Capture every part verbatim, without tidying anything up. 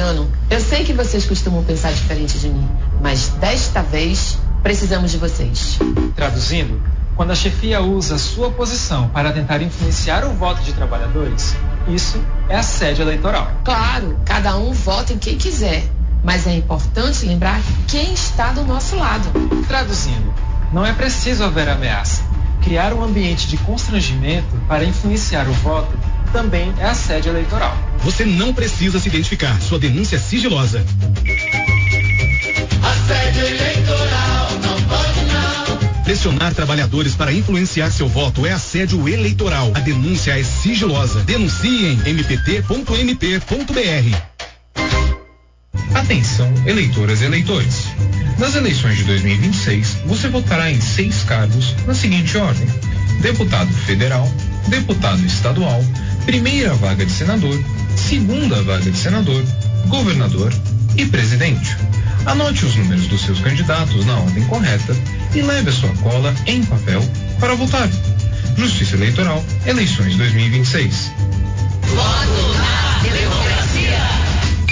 Adriano, eu sei que vocês costumam pensar diferente de mim, mas desta vez precisamos de vocês. Traduzindo, quando a chefia usa sua posição para tentar influenciar o voto de trabalhadores, isso é assédio eleitoral. Claro, cada um vota em quem quiser, mas é importante lembrar quem está do nosso lado. Traduzindo, não é preciso haver ameaça. Criar um ambiente de constrangimento para influenciar o voto também é assédio eleitoral. Você não precisa se identificar. Sua denúncia é sigilosa. Assédio eleitoral, não pode não. Pressionar trabalhadores para influenciar seu voto é assédio eleitoral. A denúncia é sigilosa. Denuncie em m p t ponto m p ponto b r. Atenção, eleitoras e eleitores. Nas eleições de dois mil e vinte e seis, você votará em seis cargos na seguinte ordem: deputado federal, deputado estadual, primeira vaga de senador, segunda vaga de senador, governador e presidente. Anote os números dos seus candidatos na ordem correta e leve a sua cola em papel para votar. Justiça Eleitoral, eleições dois mil e vinte e seis. Voto na democracia.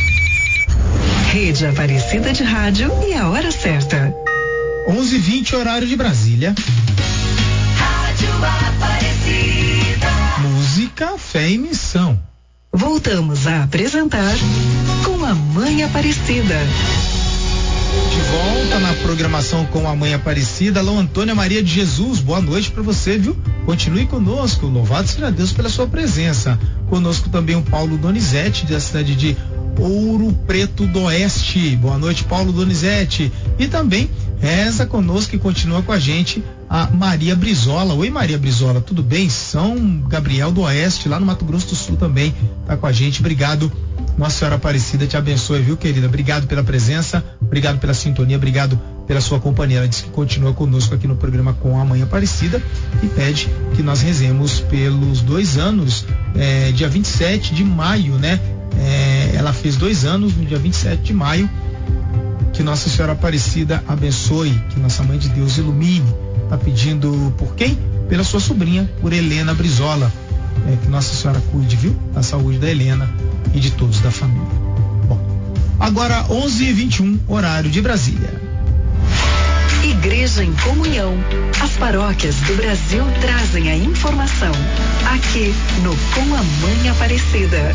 Rede Aparecida de Rádio e a hora certa. onze e vinte, horário de Brasília. Rádio Aparecida. Música, fé e missão. Voltamos a apresentar Com a Mãe Aparecida. De volta na programação Com a Mãe Aparecida. Alô, Antônia Maria de Jesus, boa noite para você, viu? Continue conosco, louvado seja Deus pela sua presença. Conosco também o Paulo Donizete, da cidade de Ouro Preto do Oeste. Boa noite, Paulo Donizete. E também reza conosco e continua com a gente a Maria Brizola. Oi, Maria Brizola, tudo bem? São Gabriel do Oeste, lá no Mato Grosso do Sul também tá com a gente. Obrigado, Nossa Senhora Aparecida te abençoe, viu, querida? Obrigado pela presença, obrigado pela sintonia, obrigado pela sua companhia. Ela diz que continua conosco aqui no programa Com a Mãe Aparecida e pede que nós rezemos pelos dois anos, é, dia vinte e sete de maio, né? É, ela fez dois anos no dia vinte e sete de maio. Que Nossa Senhora Aparecida abençoe, que Nossa Mãe de Deus ilumine. Tá pedindo por quem? Pela sua sobrinha, por Helena Brizola. É, que Nossa Senhora cuide, viu? Da saúde da Helena e de todos da família. Bom, agora onze e vinte e um, horário de Brasília. Igreja em Comunhão. As paróquias do Brasil trazem a informação. Aqui no Com a Mãe Aparecida.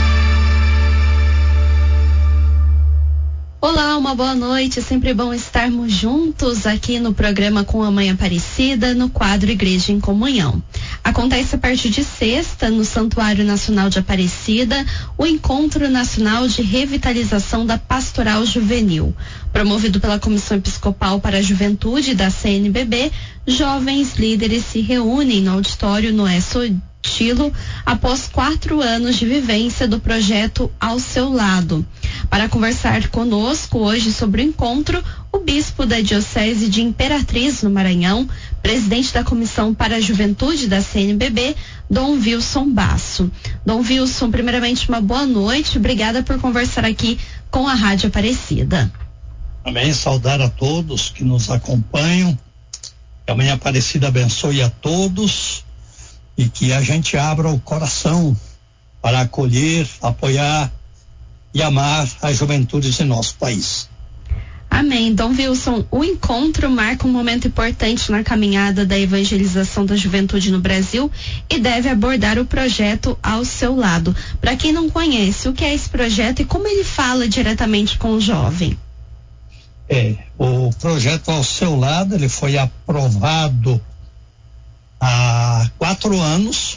Olá, uma boa noite, é sempre bom estarmos juntos aqui no programa Com a Mãe Aparecida, no quadro Igreja em Comunhão. Acontece a partir de sexta, no Santuário Nacional de Aparecida, o Encontro Nacional de Revitalização da Pastoral Juvenil. Promovido pela Comissão Episcopal para a Juventude da C N B B, jovens líderes se reúnem no auditório Noé Sotilo após quatro anos de vivência do projeto Ao Seu Lado. Para conversar conosco hoje sobre o encontro, o bispo da Diocese de Imperatriz, no Maranhão, presidente da Comissão para a Juventude da C N B B, Dom Wilson Basso. Dom Wilson, primeiramente uma boa noite, obrigada por conversar aqui com a Rádio Aparecida. Também saudar a todos que nos acompanham, que a Mãe Aparecida abençoe a todos e que a gente abra o coração para acolher, apoiar e amar as juventudes de nosso país. Amém. Dom Wilson, o encontro marca um momento importante na caminhada da evangelização da juventude no Brasil e deve abordar o projeto Ao Seu Lado. Para quem não conhece, o que é esse projeto e como ele fala diretamente com o jovem? É, o projeto Ao Seu Lado, ele foi aprovado há quatro anos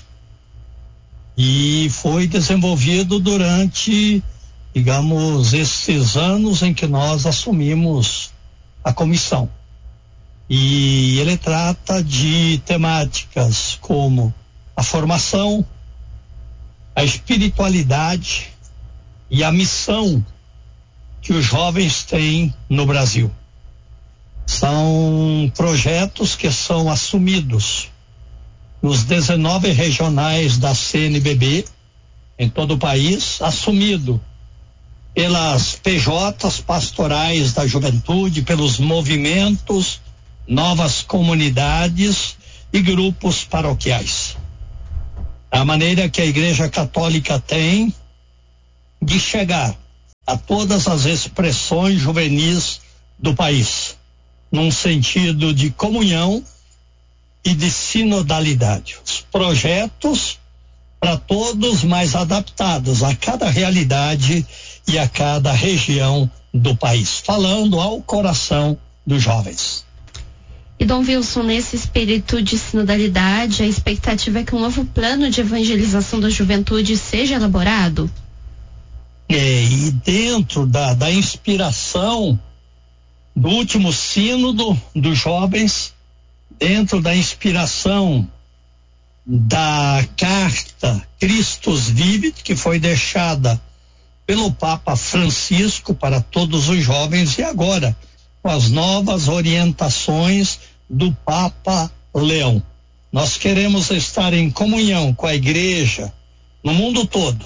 e foi desenvolvido durante, digamos, esses anos em que nós assumimos a comissão. E ele trata de temáticas como a formação, a espiritualidade e a missão que os jovens têm no Brasil. São projetos que são assumidos nos dezenove regionais da C N B B, em todo o país, assumido pelas P Js pastorais da juventude, pelos movimentos, novas comunidades e grupos paroquiais. A maneira que a Igreja Católica tem de chegar a todas as expressões juvenis do país, num sentido de comunhão e de sinodalidade. Os projetos para todos mais adaptados a cada realidade e a cada região do país, falando ao coração dos jovens. E Dom Wilson, nesse espírito de sinodalidade, a expectativa é que um novo plano de evangelização da juventude seja elaborado? É, e dentro da, da inspiração do último sínodo dos jovens, dentro da inspiração da carta Christus Vivit, que foi deixada pelo Papa Francisco para todos os jovens, e agora com as novas orientações do Papa Leão. Nós queremos estar em comunhão com a igreja no mundo todo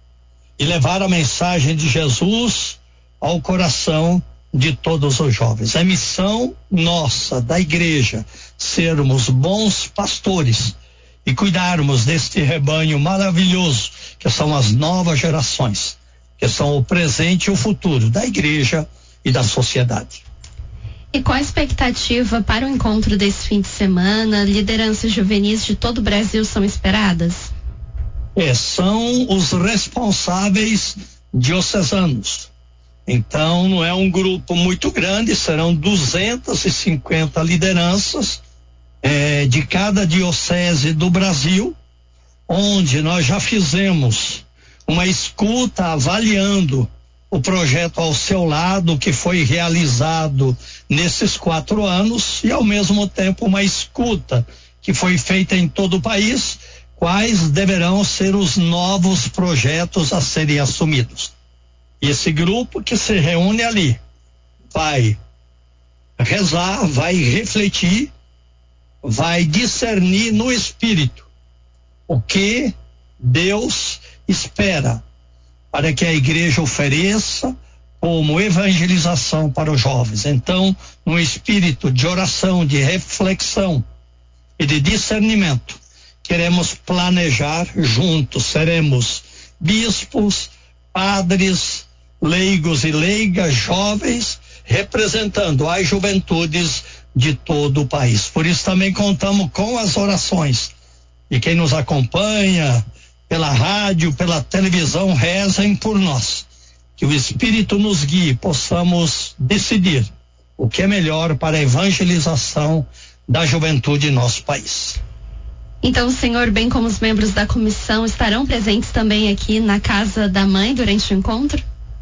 e levar a mensagem de Jesus ao coração de todos os jovens. É missão nossa, da igreja, sermos bons pastores e cuidarmos deste rebanho maravilhoso que são as novas gerações, que são o presente e o futuro da igreja e da sociedade. E qual a expectativa para o encontro desse fim de semana? Lideranças juvenis de todo o Brasil são esperadas? É, são os responsáveis diocesanos. Então, não é um grupo muito grande, serão duzentas e cinquenta lideranças é, de cada diocese do Brasil, onde nós já fizemos uma escuta avaliando o projeto Ao Seu Lado, que foi realizado nesses quatro anos, e ao mesmo tempo uma escuta que foi feita em todo o país, quais deverão ser os novos projetos a serem assumidos. E esse grupo que se reúne ali vai rezar, vai refletir, vai discernir no espírito o que Deus espera para que a igreja ofereça como evangelização para os jovens. Então, no espírito de oração, de reflexão e de discernimento, queremos planejar juntos. Seremos bispos, padres, leigos e leigas, jovens, representando as juventudes de todo o país. Por isso também contamos com as orações. E quem nos acompanha pela rádio, pela televisão, rezem por nós. Que o Espírito nos guie, possamos decidir o que é melhor para a evangelização da juventude em nosso país. Então, o senhor, bem como os membros da comissão, estarão presentes também aqui na Casa da Mãe durante o encontro?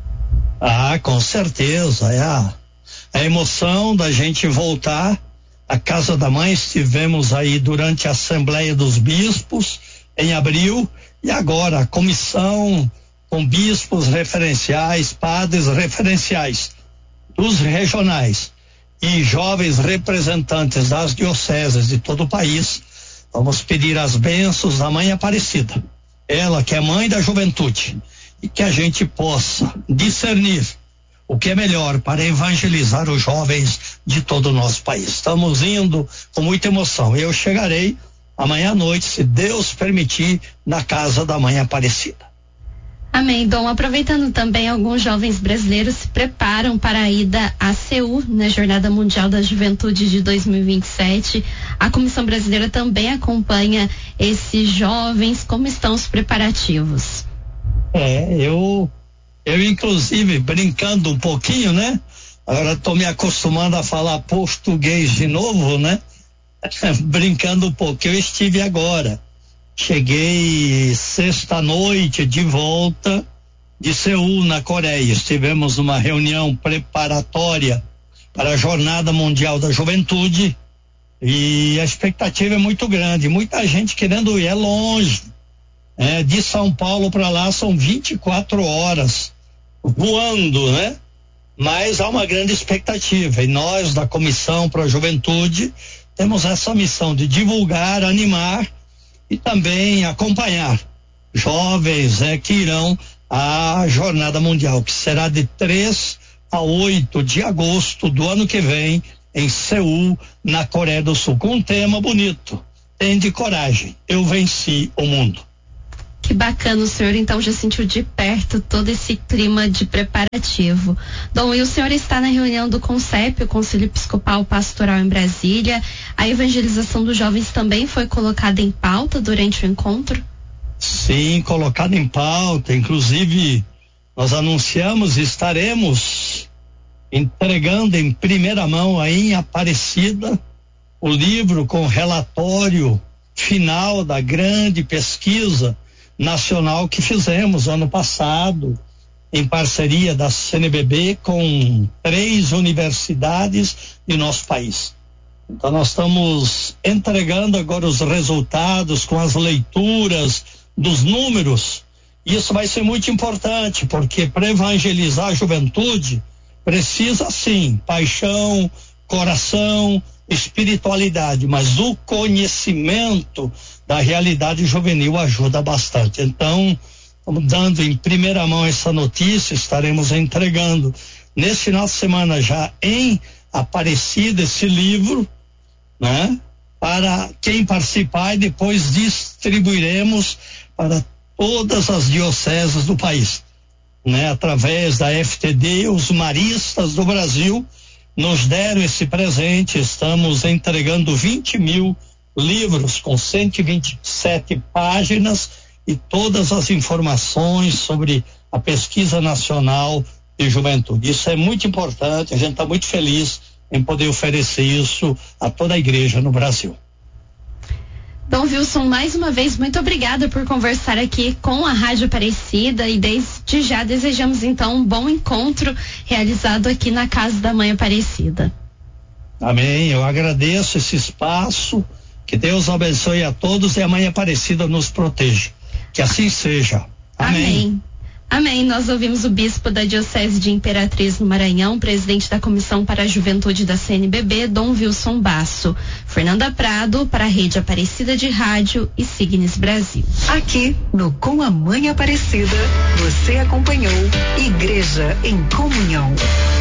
Ah, com certeza. É a, a emoção da gente voltar à Casa da Mãe. Estivemos aí durante a Assembleia dos Bispos em abril, e agora a comissão com bispos referenciais, padres referenciais dos regionais e jovens representantes das dioceses de todo o país. Vamos pedir as bênçãos da Mãe Aparecida, ela que é mãe da juventude, e que a gente possa discernir o que é melhor para evangelizar os jovens de todo o nosso país. Estamos indo com muita emoção. Eu chegarei amanhã à noite, se Deus permitir, na Casa da Mãe Aparecida. Amém. Dom, aproveitando também, alguns jovens brasileiros se preparam para a ida a Seul, na Jornada Mundial da Juventude de dois mil e vinte e sete. A Comissão Brasileira também acompanha esses jovens. Como estão os preparativos? É, eu, eu inclusive, brincando um pouquinho, né? Agora estou me acostumando a falar português de novo, né? Brincando um pouco. Eu estive agora. Cheguei sexta-noite de volta de Seul, na Coreia. Estivemos numa reunião preparatória para a Jornada Mundial da Juventude e a expectativa é muito grande. Muita gente querendo ir, é longe. É, de São Paulo para lá são vinte e quatro horas voando, né? Mas há uma grande expectativa e nós da Comissão para a Juventude temos essa missão de divulgar, animar e também acompanhar jovens é, que irão à Jornada Mundial, que será de três a oito de agosto do ano que vem em Seul, na Coreia do Sul, com um tema bonito: tende coragem, eu venci o mundo. Que Que bacana, o senhor então já sentiu de perto todo esse clima de preparativo. Dom, e o senhor está na reunião do CONCEP, o Conselho Episcopal Pastoral em Brasília. A evangelização dos jovens também foi colocada em pauta durante o encontro? Sim, colocada em pauta. Inclusive, nós anunciamos e estaremos entregando em primeira mão aí em Aparecida o livro com relatório final da grande pesquisa nacional que fizemos ano passado, em parceria da C N B B com três universidades de nosso país. Então nós estamos entregando agora os resultados com as leituras dos números. Isso vai ser muito importante, porque para evangelizar a juventude precisa sim paixão, coração, espiritualidade, mas o conhecimento da realidade juvenil ajuda bastante. Então, estamos dando em primeira mão essa notícia, estaremos entregando nesse final de semana já em Aparecida esse livro, né? Para quem participar, e depois distribuiremos para todas as dioceses do país, né? Através da F T D, os maristas do Brasil nos deram esse presente. Estamos entregando vinte mil livros com cento e vinte e sete páginas e todas as informações sobre a pesquisa nacional de juventude. Isso é muito importante, a gente está muito feliz em poder oferecer isso a toda a igreja no Brasil. Dom Wilson, mais uma vez, muito obrigada por conversar aqui com a Rádio Aparecida, e desde já desejamos então um bom encontro realizado aqui na Casa da Mãe Aparecida. Amém, eu agradeço esse espaço, que Deus abençoe a todos e a Mãe Aparecida nos proteja. Que assim seja. Amém. Amém. Amém. Nós ouvimos o bispo da Diocese de Imperatriz no Maranhão, presidente da Comissão para a Juventude da C N B B, Dom Wilson Basso. Fernanda Prado, para a Rede Aparecida de Rádio e Signes Brasil. Aqui no Com a Mãe Aparecida, você acompanhou Igreja em Comunhão.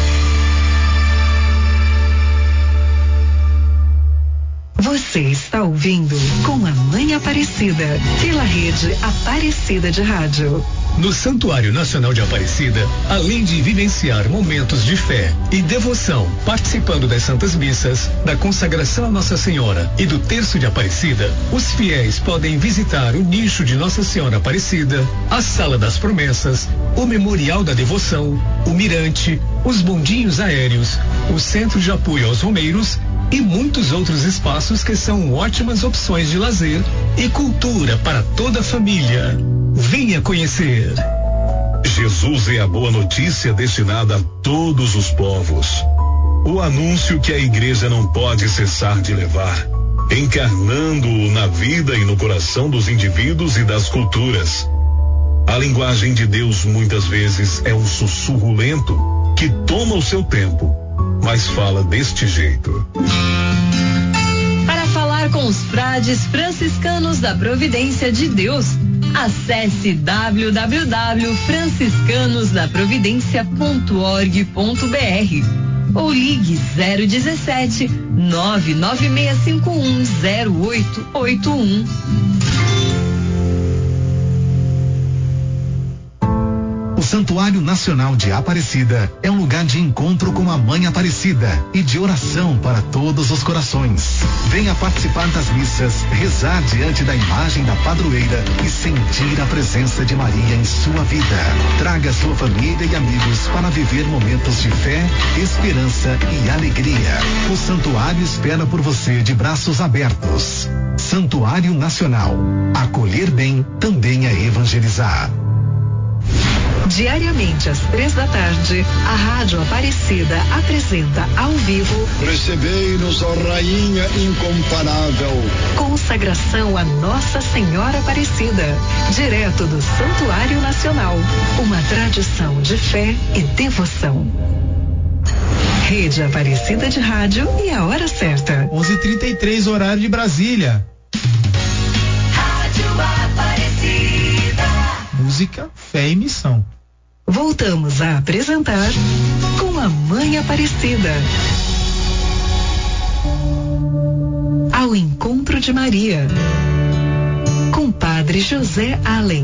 Você está ouvindo Com a Mãe Aparecida, pela Rede Aparecida de Rádio. No Santuário Nacional de Aparecida, além de vivenciar momentos de fé e devoção, participando das Santas Missas, da consagração a Nossa Senhora e do Terço de Aparecida, os fiéis podem visitar o nicho de Nossa Senhora Aparecida, a Sala das Promessas, o Memorial da Devoção, o Mirante, os bondinhos aéreos, o Centro de Apoio aos Romeiros e muitos outros espaços que são ótimas opções de lazer e cultura para toda a família. Venha conhecer. Jesus é a boa notícia destinada a todos os povos. O anúncio que a igreja não pode cessar de levar, encarnando-o na vida e no coração dos indivíduos e das culturas. A linguagem de Deus muitas vezes é um sussurro lento que toma o seu tempo, mas fala deste jeito. Para falar com os frades franciscanos da Providência de Deus, acesse w w w ponto franciscanos da providência ponto org ponto b r ou ligue zero dezessete, nove nove seis cinco um zero oito oito um. O Santuário Nacional de Aparecida é um lugar de encontro com a Mãe Aparecida e de oração para todos os corações. Venha participar das missas, rezar diante da imagem da padroeira e sentir a presença de Maria em sua vida. Traga sua família e amigos para viver momentos de fé, esperança e alegria. O Santuário espera por você de braços abertos. Santuário Nacional. Acolher bem também é evangelizar. Diariamente às três da tarde, a Rádio Aparecida apresenta ao vivo Recebei-nos, ó Rainha incomparável. Consagração a Nossa Senhora Aparecida, direto do Santuário Nacional. Uma tradição de fé e devoção. Rede Aparecida de Rádio e a hora certa. onze e trinta e três, horário de Brasília. Rádio Aparecida. Música, fé e missão. Voltamos a apresentar Com a Mãe Aparecida. Ao encontro de Maria. Com com Padre José Allen.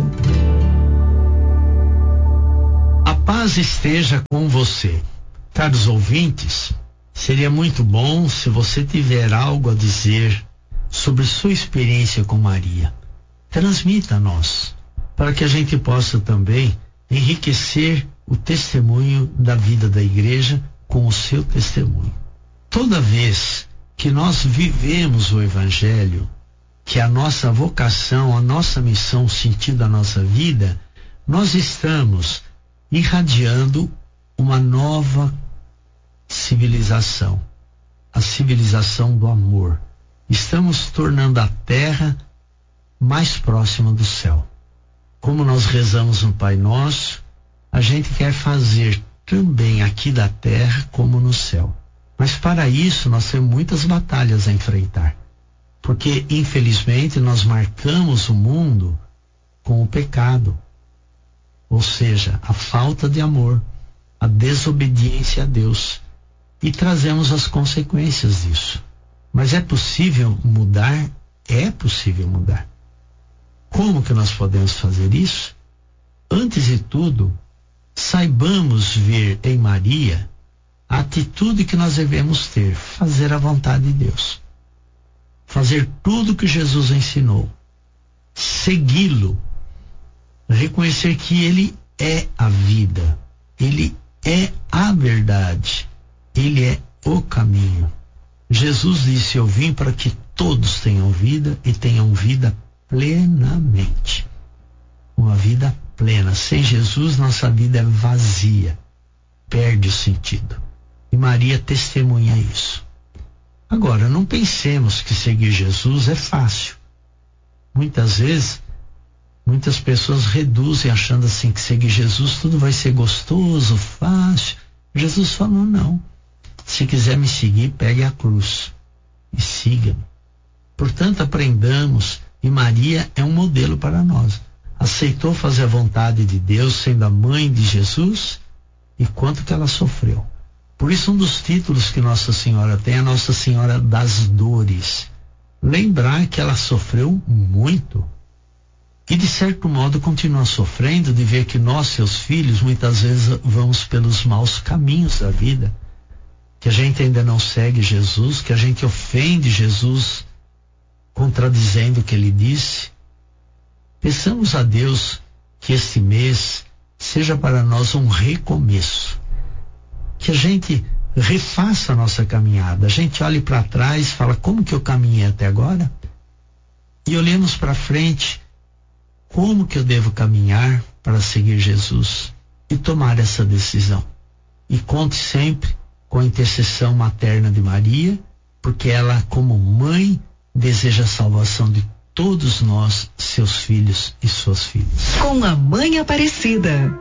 A paz esteja com você. Caros ouvintes, seria muito bom se você tiver algo a dizer sobre sua experiência com Maria. Transmita a nós, para que a gente possa também enriquecer o testemunho da vida da igreja com o seu testemunho. Toda vez que nós vivemos o Evangelho, que a nossa vocação, a nossa missão, o sentido da nossa vida, nós estamos irradiando uma nova civilização, a civilização do amor. Estamos tornando a terra mais próxima do céu. Como nós rezamos no Pai Nosso, a gente quer fazer também aqui da terra como no céu. Mas para isso nós temos muitas batalhas a enfrentar. Porque, infelizmente, nós marcamos o mundo com o pecado. Ou seja, a falta de amor, a desobediência a Deus. E trazemos as consequências disso. Mas é possível mudar? É possível mudar. Como que nós podemos fazer isso? Antes de tudo, saibamos ver em Maria a atitude que nós devemos ter, fazer a vontade de Deus. Fazer tudo que Jesus ensinou. Segui-lo. Reconhecer que Ele é a vida. Ele é a verdade. Ele é o caminho. Jesus disse: eu vim para que todos tenham vida e tenham vida plenamente. Uma vida plena. Sem Jesus, nossa vida é vazia. Perde o sentido. E Maria testemunha isso. Agora, não pensemos que seguir Jesus é fácil. Muitas vezes, muitas pessoas reduzem achando assim que seguir Jesus tudo vai ser gostoso, fácil. Jesus falou: não. Se quiser me seguir, pegue a cruz e siga-me. Portanto, aprendamos, e Maria é um modelo para nós. Aceitou fazer a vontade de Deus, sendo a mãe de Jesus, e quanto que ela sofreu. Por isso, um dos títulos que Nossa Senhora tem é Nossa Senhora das Dores. Lembrar que ela sofreu muito. E, de certo modo, continua sofrendo de ver que nós, seus filhos, muitas vezes vamos pelos maus caminhos da vida. Que a gente ainda não segue Jesus, que a gente ofende Jesus, contradizendo o que ele disse. Peçamos a Deus que este mês seja para nós um recomeço. Que a gente refaça a nossa caminhada. A gente olhe para trás e fala: como que eu caminhei até agora? E olhemos para frente, como que eu devo caminhar para seguir Jesus e tomar essa decisão. E conte sempre com a intercessão materna de Maria, porque ela, como mãe, deseja a salvação de todos nós, seus filhos e suas filhas. Com a Mãe Aparecida.